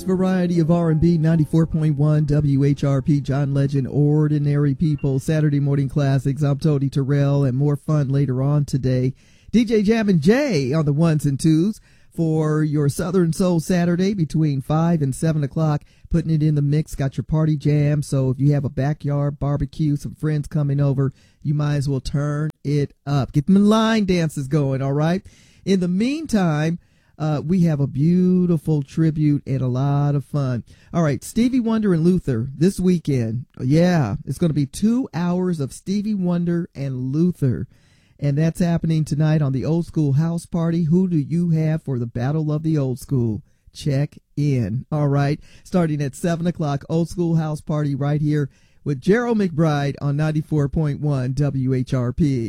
Variety of R&B, 94.1 WHRP, John Legend, Ordinary People, Saturday Morning Classics. I'm Tony Terrell, and more fun later on today. DJ Jam and Jay on the ones and twos for your Southern Soul Saturday between 5 and 7 o'clock, putting it in the mix. Got your party jam, so if you have a backyard barbecue, some friends coming over, you might as well turn it up. Get them line dances going, all right? In the meantime, we have a beautiful tribute and a lot of fun. All right, Stevie Wonder and Luther this weekend. Yeah, it's going to be 2 hours of Stevie Wonder and Luther. And that's happening tonight on the Old School House Party. Who do you have for the Battle of the Old School? Check in. All right, starting at 7 o'clock, Old School House Party right here with Gerald McBride on 94.1 WHRP.